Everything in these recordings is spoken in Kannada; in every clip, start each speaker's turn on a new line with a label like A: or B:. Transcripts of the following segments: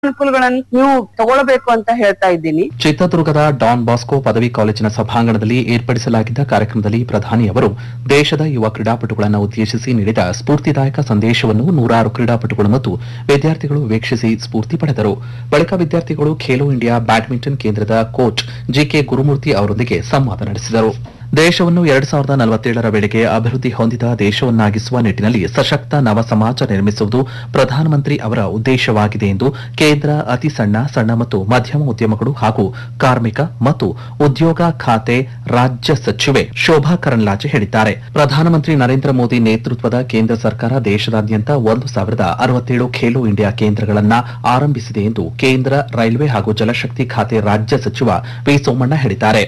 A: ಅನುಕೂಲಗಳನ್ನು ನೀವು ತಗೊಳ್ಬೇಕು ಅಂತ ಹೇಳ್ತಾ ಇದ್ದೀನಿ.
B: ಚಿತ್ರದುರ್ಗದ ಡಾನ್ ಬಾಸ್ಕೋ ಪದವಿ ಕಾಲೇಜಿನ ಸಭಾಂಗಣದಲ್ಲಿ ಏರ್ಪಡಿಸಲಾಗಿದ್ದ ಕಾರ್ಯಕ್ರಮದಲ್ಲಿ ಪ್ರಧಾನಿ ಅವರು ದೇಶದ ಯುವ ಕ್ರೀಡಾಪಟುಗಳನ್ನು ಉದ್ದೇಶಿಸಿ ನೀಡಿದ ಸ್ಫೂರ್ತಿದಾಯಕ ಸಂದೇಶವನ್ನು ನೂರಾರು ಕ್ರೀಡಾಪಟುಗಳು ಮತ್ತು ವಿದ್ಯಾರ್ಥಿಗಳು ವೀಕ್ಷಿಸಿ ಸ್ಫೂರ್ತಿ ಪಡೆದರು. ಬಳಿಕ ವಿದ್ಯಾರ್ಥಿಗಳು ಖೇಲೋ ಇಂಡಿಯಾ ಬ್ಯಾಡ್ಮಿಂಟನ್ ಕೇಂದ್ರದ ಕೋಚ್ ಜಿಕೆ ಗುರುಮೂರ್ತಿ ಅವರೊಂದಿಗೆ ಸಂವಾದ ನಡೆಸಿದರು. ದೇಶವನ್ನು 2047ರ ವೇಳೆಗೆ ಅಭಿವೃದ್ಧಿ ಹೊಂದಿದ ದೇಶವನ್ನಾಗಿಸುವ ನಿಟ್ಟಿನಲ್ಲಿ ಸಶಕ್ತ ನವ ಸಮಾಜ ನಿರ್ಮಿಸುವುದು ಪ್ರಧಾನಮಂತ್ರಿ ಅವರ ಉದ್ದೇಶವಾಗಿದೆ ಎಂದು ಕೇಂದ್ರ ಅತಿ ಸಣ್ಣ ಮತ್ತು ಮಧ್ಯಮ ಉದ್ಯಮಗಳು ಹಾಗೂ ಕಾರ್ಮಿಕ ಮತ್ತು ಉದ್ಯೋಗ ಖಾತೆ ರಾಜ್ಯ ಸಚಿವೆ ಶೋಭಾ ಕರಂದ್ಲಾಜೆ ಹೇಳಿದ್ದಾರೆ. ಪ್ರಧಾನಮಂತ್ರಿ ನರೇಂದ್ರ ಮೋದಿ ನೇತೃತ್ವದ ಕೇಂದ್ರ ಸರ್ಕಾರ ದೇಶದಾದ್ಯಂತ 1067 ಖೇಲೋ ಇಂಡಿಯಾ ಕೇಂದ್ರಗಳನ್ನು ಆರಂಭಿಸಿದೆ ಎಂದು ಕೇಂದ್ರ ರೈಲ್ವೆ ಹಾಗೂ ಜಲಶಕ್ತಿ ಖಾತೆ ರಾಜ್ಯ ಸಚಿವ ವಿ ಸೋಮಣ್ಣ ಹೇಳಿದ್ದಾರೆ.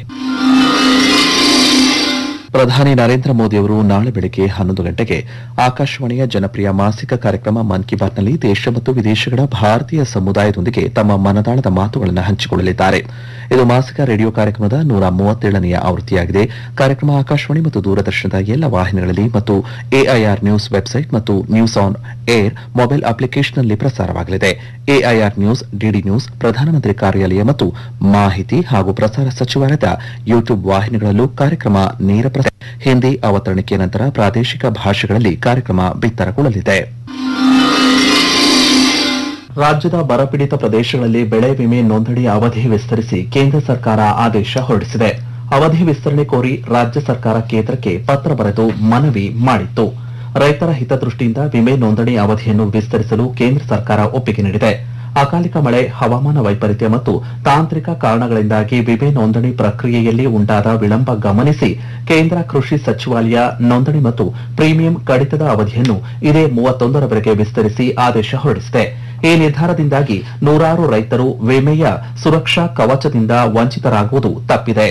B: ಪ್ರಧಾನಿ ನರೇಂದ್ರ ಮೋದಿ ಅವರು ನಾಳೆ ಬೆಳಗ್ಗೆ 11 ಗಂಟೆಗೆ ಆಕಾಶವಾಣಿಯ ಜನಪ್ರಿಯ ಮಾಸಿಕ ಕಾರ್ಯಕ್ರಮ ಮನ್ ಕಿ ಬಾತ್ನಲ್ಲಿ ದೇಶ ಮತ್ತು ವಿದೇಶಗಳ ಭಾರತೀಯ ಸಮುದಾಯದೊಂದಿಗೆ ತಮ್ಮ ಮನದಾಳದ ಮಾತುಗಳನ್ನು ಹಂಚಿಕೊಳ್ಳಲಿದ್ದಾರೆ. ಇದು ಮಾಸಿಕ ರೇಡಿಯೋ ಕಾರ್ಯಕ್ರಮದ 137ನೇ ಆವೃತ್ತಿಯಾಗಿದೆ. ಕಾರ್ಯಕ್ರಮ ಆಕಾಶವಾಣಿ ಮತ್ತು ದೂರದರ್ಶನದ ಎಲ್ಲ ವಾಹಿನಿಗಳಲ್ಲಿ ಮತ್ತು ಎಐಆರ್ ನ್ಯೂಸ್ ವೆಬ್ಸೈಟ್ ಮತ್ತು ನ್ಯೂಸ್ ಆನ್ ಏರ್ ಮೊಬೈಲ್ ಅಪ್ಲಿಕೇಶನ್ನಲ್ಲಿ ಪ್ರಸಾರವಾಗಲಿದೆ. ಎಐಆರ್ ನ್ಯೂಸ್, ಡಿಡಿ ನ್ಯೂಸ್, ಪ್ರಧಾನಮಂತ್ರಿ ಕಾರ್ಯಾಲಯ ಮತ್ತು ಮಾಹಿತಿ ಹಾಗೂ ಪ್ರಸಾರ ಸಚಿವಾಲಯದ ಯೂಟ್ಯೂಬ್ ವಾಹಿನಿಗಳಲ್ಲೂ ಕಾರ್ಯಕ್ರಮ ನೇರ ಹಿಂದಿ ಅವತರಣಿಕೆ ನಂತರ ಪ್ರಾದೇಶಿಕ ಭಾಷೆಗಳಲ್ಲಿ ಕಾರ್ಯಕ್ರಮ ಬಿತ್ತರಗೊಳ್ಳಲಿದೆ. ರಾಜ್ಯದ ಬರಪೀಡಿತ ಪ್ರದೇಶಗಳಲ್ಲಿ ಬೆಳೆ ವಿಮೆ ನೋಂದಣಿ ಅವಧಿ ವಿಸ್ತರಿಸಿ ಕೇಂದ್ರ ಸರ್ಕಾರ ಆದೇಶ ಹೊರಡಿಸಿದೆ. ಅವಧಿ ವಿಸ್ತರಣೆ ಕೋರಿ ರಾಜ್ಯ ಸರ್ಕಾರ ಕೇಂದ್ರಕ್ಕೆ ಪತ್ರ ಬರೆದು ಮನವಿ ಮಾಡಿತ್ತು. ರೈತರ ಹಿತದೃಷ್ಟಿಯಿಂದ ವಿಮೆ ನೋಂದಣಿ ಅವಧಿಯನ್ನು ವಿಸ್ತರಿಸಲು ಕೇಂದ್ರ ಸರ್ಕಾರ ಒಪ್ಪಿಗೆ ನೀಡಿದೆ. ಅಕಾಲಿಕ ಮಳೆ, ಹವಾಮಾನ ವೈಪರೀತ್ಯ ಮತ್ತು ತಾಂತ್ರಿಕ ಕಾರಣಗಳಿಂದಾಗಿ ವಿಮೆ ನೋಂದಣಿ ಪ್ರಕ್ರಿಯೆಯಲ್ಲಿ ಉಂಟಾದ ವಿಳಂಬ ಗಮನಿಸಿ ಕೇಂದ್ರ ಕೃಷಿ ಸಚಿವಾಲಯ ನೋಂದಣಿ ಮತ್ತು ಪ್ರೀಮಿಯಂ ಕಡಿತದ ಅವಧಿಯನ್ನು ಇದೇ 31ರವರೆಗೆ ವಿಸ್ತರಿಸಿ ಆದೇಶ ಹೊರಡಿಸಿದೆ. ಈ ನಿರ್ಧಾರದಿಂದಾಗಿ ನೂರಾರು ರೈತರು ವಿಮೆಯ ಸುರಕ್ಷಾ ಕವಚದಿಂದ ವಂಚಿತರಾಗುವುದು ತಪ್ಪಿದೆ.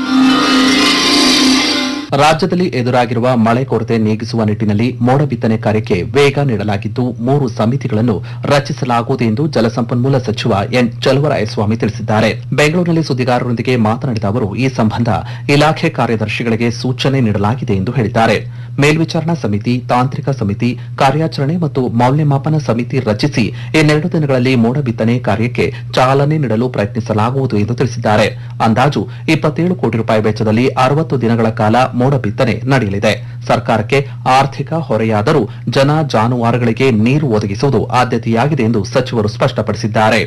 B: ರಾಜ್ಯದಲ್ಲಿ ಎದುರಾಗಿರುವ ಮಳೆ ಕೊರತೆ ನೀಗಿಸುವ ನಿಟ್ಟಿನಲ್ಲಿ ಮೋಡ ಬಿತ್ತನೆ ಕಾರ್ಯಕ್ಕೆ ವೇಗ ನೀಡಲಾಗಿದ್ದು 3 ಸಮಿತಿಗಳನ್ನು ರಚಿಸಲಾಗುವುದು ಎಂದು ಜಲಸಂಪನ್ಮೂಲ ಸಚಿವ ಎನ್ ಚಲುವರಾಯಸ್ವಾಮಿ ತಿಳಿಸಿದ್ದಾರೆ. ಬೆಂಗಳೂರಿನಲ್ಲಿ ಸುದ್ದಿಗಾರರೊಂದಿಗೆ ಮಾತನಾಡಿದ ಅವರು ಈ ಸಂಬಂಧ ಇಲಾಖೆ ಕಾರ್ಯದರ್ಶಿಗಳಿಗೆ ಸೂಚನೆ ನೀಡಲಾಗಿದೆ ಎಂದು ಹೇಳಿದ್ದಾರೆ. ಮೇಲ್ವಿಚಾರಣಾ ಸಮಿತಿ, ತಾಂತ್ರಿಕ ಸಮಿತಿ, ಕಾರ್ಯಾಚರಣೆ ಮತ್ತು ಮೌಲ್ಯಮಾಪನ ಸಮಿತಿ ರಚಿಸಿ ಇನ್ನೆರಡು ದಿನಗಳಲ್ಲಿ ಮೋಡ ಬಿತ್ತನೆ ಕಾರ್ಯಕ್ಕೆ ಚಾಲನೆ ನೀಡಲು ಪ್ರಯತ್ನಿಸಲಾಗುವುದು ಎಂದು ತಿಳಿಸಿದ್ದಾರೆ. ಅಂದಾಜು 27 ಕೋಟಿ ರೂಪಾಯಿ ವೆಚ್ಚದಲ್ಲಿ 60 ದಿನಗಳ ಕಾಲ ಮೋಡ ಬಿತ್ತನೆ ನಡೆಯಲಿದೆ. ಸರ್ಕಾರಕ್ಕೆ ಆರ್ಥಿಕ ಹೊರೆಯಾದರೂ ಜನ ಜಾನುವಾರುಗಳಿಗೆ ನೀರು ಒದಗಿಸುವುದು ಆದ್ಯತೆಯಾಗಿದೆ ಎಂದು ಸಚಿವರು ಸ್ಪಷ್ಟಪಡಿಸಿದ್ದಾರೆ.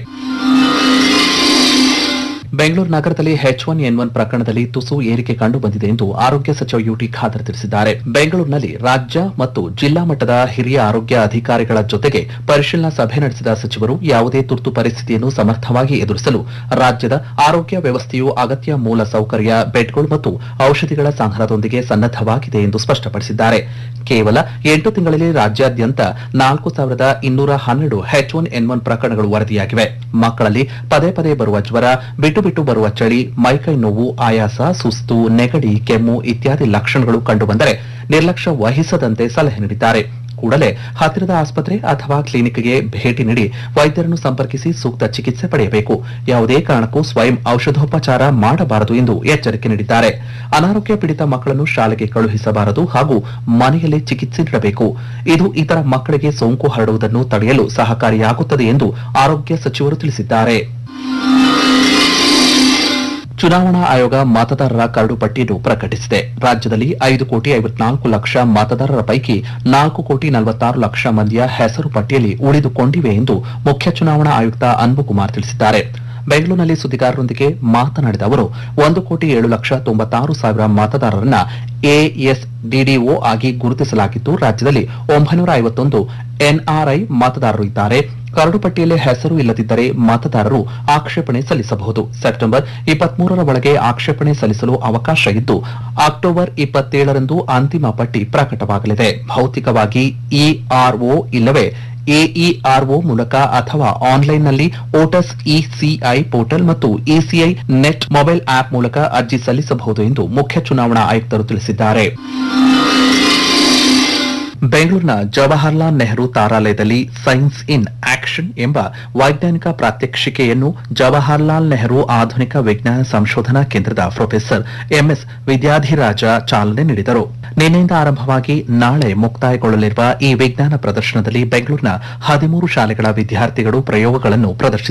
B: ಬೆಂಗಳೂರು ನಗರದಲ್ಲಿ H1N1 ಪ್ರಕರಣದಲ್ಲಿ ತುಸು ಏರಿಕೆ ಕಂಡು ಬಂದಿದೆ ಎಂದು ಆರೋಗ್ಯ ಸಚಿವ ಯುಟಿ ಖಾದರ್ ತಿಳಿಸಿದ್ದಾರೆ. ಬೆಂಗಳೂರಿನಲ್ಲಿ ರಾಜ್ಯ ಮತ್ತು ಜಿಲ್ಲಾ ಮಟ್ಟದ ಹಿರಿಯ ಆರೋಗ್ಯ ಅಧಿಕಾರಿಗಳ ಜೊತೆಗೆ ಪರಿಶೀಲನಾ ಸಭೆ ನಡೆಸಿದ ಸಚಿವರು ಯಾವುದೇ ತುರ್ತು ಪರಿಸ್ಥಿತಿಯನ್ನು ಸಮರ್ಥವಾಗಿ ಎದುರಿಸಲು ರಾಜ್ಯದ ಆರೋಗ್ಯ ವ್ಯವಸ್ಥೆಯು ಅಗತ್ಯ ಮೂಲ ಸೌಕರ್ಯ, ಬೆಡ್ಗಳು ಮತ್ತು ಔಷಧಿಗಳ ಸಂಗ್ರಹದೊಂದಿಗೆ ಸನ್ನದ್ದವಾಗಿದೆ ಎಂದು ಸ್ಪಷ್ಟಪಡಿಸಿದ್ದಾರೆ. ಕೇವಲ 8 ತಿಂಗಳಲ್ಲಿ ರಾಜ್ಯಾದ್ಯಂತ 4212 H1N1 ಪ್ರಕರಣಗಳು ವರದಿಯಾಗಿವೆ. ಮಕ್ಕಳಲ್ಲಿ ಪದೇ ಪದೇ ಬರುವ ಜ್ವರ, ಬಿಟ್ಟು ಬರುವ ಚಳಿ, ಮೈಕೈ ನೋವು, ಆಯಾಸ, ಸುಸ್ತು, ನೆಗಡಿ, ಕೆಮ್ಮು ಇತ್ಯಾದಿ ಲಕ್ಷಣಗಳು ಕಂಡುಬಂದರೆ ನಿರ್ಲಕ್ಷ್ಯ ವಹಿಸದಂತೆ ಸಲಹೆ ನೀಡಿದ್ದಾರೆ. ಕೂಡಲೇ ಹತ್ತಿರದ ಆಸ್ಪತ್ರೆ ಅಥವಾ ಕ್ಲಿನಿಕ್ಗೆ ಭೇಟಿ ನೀಡಿ ವೈದ್ಯರನ್ನು ಸಂಪರ್ಕಿಸಿ ಸೂಕ್ತ ಚಿಕಿತ್ಸೆ ಪಡೆಯಬೇಕು. ಯಾವುದೇ ಕಾರಣಕ್ಕೂ ಸ್ವಯಂ ಔಷಧೋಪಚಾರ ಮಾಡಬಾರದು ಎಂದು ಎಚ್ಚರಿಕೆ ನೀಡಿದ್ದಾರೆ. ಅನಾರೋಗ್ಯ ಪೀಡಿತ ಮಕ್ಕಳನ್ನು ಶಾಲೆಗೆ ಕಳುಹಿಸಬಾರದು ಹಾಗೂ ಮನೆಯಲ್ಲೇ ಚಿಕಿತ್ಸೆ ನೀಡಬೇಕು. ಇದು ಇತರ ಮಕ್ಕಳಿಗೆ ಸೋಂಕು ಹರಡುವುದನ್ನು ತಡೆಯಲು ಸಹಕಾರಿಯಾಗುತ್ತದೆ ಎಂದು ಆರೋಗ್ಯ ಸಚಿವರು ತಿಳಿಸಿದ್ದಾರೆ. ಚುನಾವಣಾ ಆಯೋಗ ಮತದಾರರ ಕರಡು ಪಟ್ಟಿಯನ್ನು ಪ್ರಕಟಿಸಿದೆ. ರಾಜ್ಯದಲ್ಲಿ 5,54,00,000 ಮತದಾರರ ಪೈಕಿ 4,46,00,000 ಮಂದಿಯ ಹೆಸರು ಪಟ್ಟಿಯಲ್ಲಿ ಉಳಿದುಕೊಂಡಿವೆ ಎಂದು ಮುಖ್ಯ ಚುನಾವಣಾ ಆಯುಕ್ತ ಅನ್ಬುಕುಮಾರ್ ತಿಳಿಸಿದ್ದಾರೆ. ಬೆಂಗಳೂರಿನಲ್ಲಿ ಸುದ್ದಿಗಾರರೊಂದಿಗೆ ಮಾತನಾಡಿದ ಅವರು 1,07,96,000 ಮತದಾರರನ್ನ ಎಎಸ್ಡಿಡಿಒ ಆಗಿ ಗುರುತಿಸಲಾಗಿದ್ದು, ರಾಜ್ಯದಲ್ಲಿ 951 ಎನ್ಆರ್ಐ ಮತದಾರರು ಇದ್ದಾರೆ. ಕರಡು ಪಟ್ಟಿಯಲ್ಲಿ ಹೆಸರು ಇಲ್ಲದಿದ್ದರೆ ಮತದಾರರು ಆಕ್ಷೇಪಣೆ ಸಲ್ಲಿಸಬಹುದು. ಸೆಪ್ಟೆಂಬರ್ 23ರ ಒಳಗೆ ಆಕ್ಷೇಪಣೆ ಸಲ್ಲಿಸಲು ಅವಕಾಶ ಇದ್ದು, ಅಕ್ಟೋಬರ್ 27ರಂದು ಅಂತಿಮ ಪಟ್ಟಿ ಪ್ರಕಟವಾಗಲಿದೆ. ಭೌತಿಕವಾಗಿ ಇಆರ್ಒ ಇಲ್ಲವೇ ಎಇಆರ್ಒ ಮೂಲಕ ಅಥವಾ ಆನ್ಲೈನ್ನಲ್ಲಿ ಓಟಸ್ ಇಸಿಐ ಪೋರ್ಟಲ್ ಮತ್ತು ಇಸಿಐ ನೆಟ್ ಮೊಬೈಲ್ ಆಪ್ ಮೂಲಕ ಅರ್ಜಿ ಸಲ್ಲಿಸಬಹುದು ಎಂದು ಮುಖ್ಯ ಚುನಾವಣಾ ಆಯುಕ್ತರು ತಿಳಿಸಿದ್ದಾರೆ. ಬೆಂಗಳೂರಿನ Jawaharlal Nehru ತಾರಾಲಯದಲ್ಲಿ science in action action ಎಂಬ ವೈಜ್ಞಾನಿಕ ಪ್ರಾತ್ಯಕ್ಷಿಕೆಯನ್ನು ಜವಾಹರ್ಲಾಲ್ ನೆಹರು ಆಧುನಿಕ ವಿಜ್ಞಾನ ಸಂಶೋಧನಾ ಕೇಂದ್ರದ ಪ್ರೊಫೆಸರ್ ಎಂಎಸ್ ವಿದ್ಯಾಧಿರಾಜ ಚಾಲನೆ ನೀಡಿದರು. ನಿನ್ನೆಯಿಂದ ಆರಂಭವಾಗಿ ನಾಳೆ ಮುಕ್ತಾಯಗೊಳ್ಳಲಿರುವ ಈ ವಿಜ್ಞಾನ ಪ್ರದರ್ಶನದಲ್ಲಿ ಬೆಂಗಳೂರಿನ 13 ಶಾಲೆಗಳ ವಿದ್ಯಾರ್ಥಿಗಳು ಪ್ರಯೋಗಗಳನ್ನು ಪ್ರದರ್ಶಿಸಿದರು.